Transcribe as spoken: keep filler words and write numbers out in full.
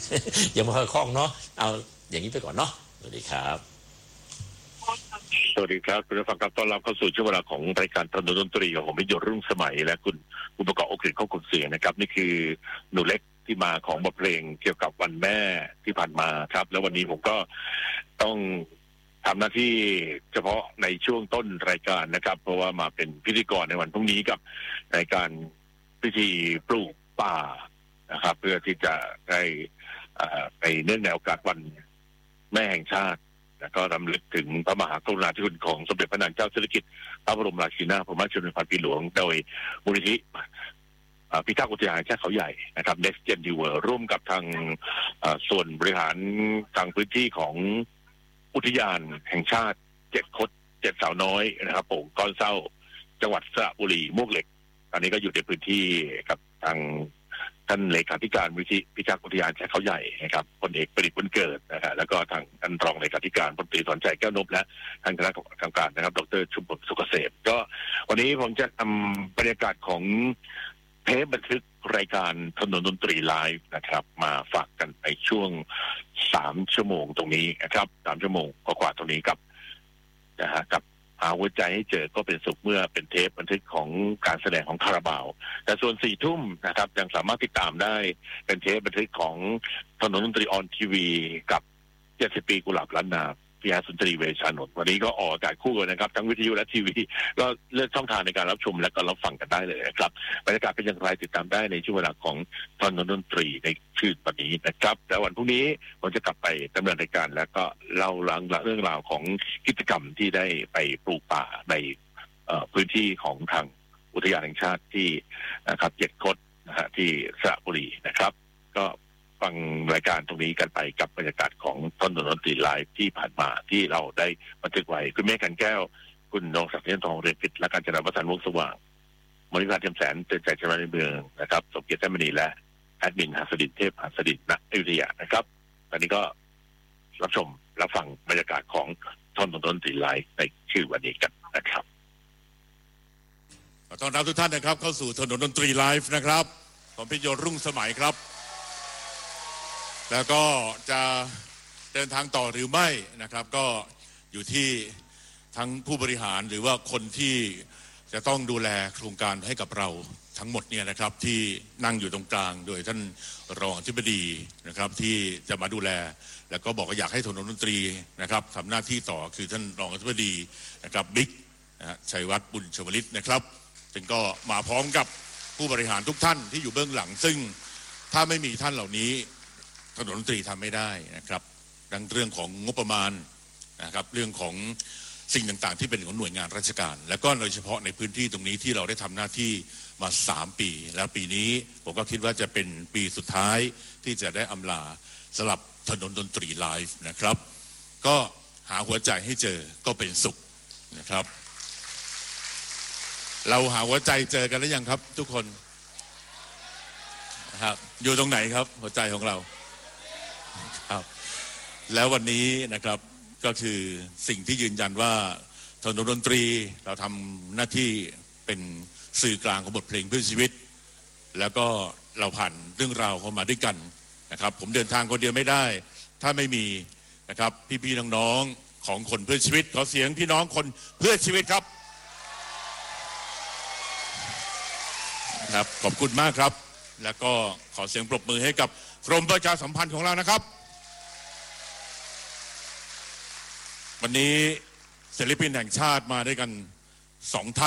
อย่ามาคล้องเนาะเอาอย่างนี้ไปก่อนเนาะสวัสดีครับสวัสดีครับคุณผู้ฟังครับต้อนรับเข้าสู่ช่วงเวลาของรายการถนนดนตรีกับผมพิยศรุ่งสมัยและคุณอุปกรณ์โอเคเข้ากดเสียงนะครับนี่คือหนูเล็กที่มาของบทเพลงเกี่ยวกับวันแม่ที่ผ่านมาครับแล้ววันนี้ผมก็ต้องทำหน้าที่เฉพาะในช่วงต้นรายการนะครับเพราะว่ามาเป็นพิธีกรในวันพรุ่งนี้กับรายการพิธีปลูกป่านะครับเพื่อที่จะได้ไปเนื่องในโอกาสวันแม่แห่งชาติแล้วก็รำลึกถึงพระมหากรุณาธิคุณของสมเด็จพระนางเจ้าสิริกิติ์พระบรมราชินีนาถบรมราชชนนีพันปีหลวงโดยมูลนิธิพิทักษ์อุทยานแห่งชาติเขาใหญ่นะครับ Next Gen World ร่วมกับทางส่วนบริหารทางพื้นที่ของอุทยานแห่งชาติเจ็ดคดเจ็ดสาวน้อยนะครับโป่งก้อนเศร้าจังหวัดสระบุรีมวกเหล็กตอนนี้ก็อยู่ในพื้นที่กับทางท่านเลขาธิการมูลนิธิพิทักษ์อุทยานแห่งชาติเขาใหญ่นะครับพลเอกประดิษฐ์บุญเกิดนะฮะแล้วก็ทางท่านรองเลขาธิการพลตรีสอนใจแก้วนพและท่านคณะกรรมการนะครับดรชุมพลสุขเกษมก็วันนี้ผมจะทำบรรยากาศของเทปบันทึกรายการถนนดนตรีไลฟ์นะครับมาฝากกันในช่วงสามชั่วโมงตรงนี้นะครับสามชั่วโมงกว่าๆตรงนี้กับนะฮะกับหาหัวใจให้เจอก็เป็นสุขเมื่อเป็นเทปบันทึกของการแสดงของคาราบาวแต่ส่วนสี่ทุ่มนะครับยังสามารถติดตามได้เป็นเทปบันทึกของถนนดนตรีออนทีวีกับเจ็ดสิบปีกุหลาบล้านนาพิยาสุนทรีเวชานนท์วันนี้ก็ออกอากาศคู่กันนะครับทั้งวิทยุและทีวีก็เลือกช่องทางในการรับชมและก็รับฟังกันได้เลยนะครับบรรยากาศเป็นอย่างไรติดตามได้ในช่วงเวลาของถนนดนตรีในคืนวันนี้นะครับแล้ววันพรุ่งนี้ผมจะกลับไปดำเนินรายการแล้วก็เล่าเรื่องราวของกิจกรรมที่ได้ไปปลูกป่าในพื้นที่ของทางอุทยานแห่งชาติที่นะครับเจ็ดคดนะฮะที่สระบุรีนะครับก็ฟังรายการตรงนี้กันไปกับบรรยากาศของถนนดนตรีไลฟ์ที่ผ่านมาที่เราได้บันทึกไว้คุณเมฆกันแก้วคุณนงศักดิ์เทียนทองเรียนพิษและการจนาประสานวงสว่างมณิการเทียมแสนเตือนใจชาวในเมืองนะครับสมเกียรติแท้มณีและแอดมินหัสดินเทพหัสดินณอยุธยานะครับตอนนี้ก็รับชมรับฟังบรรยากาศของถนนดนตรีไลฟ์ในชื่อวันนี้กันนะครับขอต้อนรับทุกท่านนะครับเข้าสู่ถนนดนตรีไลฟ์นะครับผมพิยศรุ่งสมัยครับแล้วก็จะเดินทางต่อหรือไม่นะครับก็อยู่ที่ทั้งผู้บริหารหรือว่าคนที่จะต้องดูแลโครงการให้กับเราทั้งหมดเนี่ยนะครับที่นั่งอยู่ตรงกลางโดยท่านรองอธิบดีนะครับที่จะมาดูแลแล้วก็บอกว่าอยากให้ถนนดนตรีนะครับทำหน้าที่ต่อคือท่านรองอธิบดีนะครับบิ๊กนะชัยวัฒน์บุญชวลิตนะครับซึ่งก็มาพร้อมกับผู้บริหารทุกท่านที่อยู่เบื้องหลังซึ่งถ้าไม่มีท่านเหล่านี้ถนนดนตรีทำไม่ได้นะครับดังเรื่องของงบประมาณนะครับเรื่องของสิ่งต่างๆที่เป็นของหน่วยงานราชการและก็โดยเฉพาะในพื้นที่ตรงนี้ที่เราได้ทำหน้าที่มาสามปีแล้วปีนี้ผมก็คิดว่าจะเป็นปีสุดท้ายที่จะได้อำลาสำหรับถนนดนตรีไลฟ์นะครับก็หาหัวใจให้เจอก็เป็นสุขนะครับเราหาหัวใจเจอกันแล้วยังครับทุกคนครับอยู่ตรงไหนครับหัวใจของเราครับแล้ววันนี้นะครับก็คือสิ่งที่ยืนยันว่าถนนดนตรีเราทำหน้าที่เป็นสื่อกลางของบทเพลงเพื่อชีวิตแล้วก็เราผ่านเรื่องราวเข้ามาด้วยกันนะครับผมเดินทางคนเดียวไม่ได้ถ้าไม่มีนะครับพี่ๆน้องๆของคนเพื่อชีวิตขอเสียงพี่น้องคนเพื่อชีวิตครับครับขอบคุณมากครับแล้วก็ขอเสียงปรบมือให้กับกรมประชาสัมพันธ์ของเรานะครับวันนี้ศิลปินแห่งชาติมาด้วยกันสองท่าน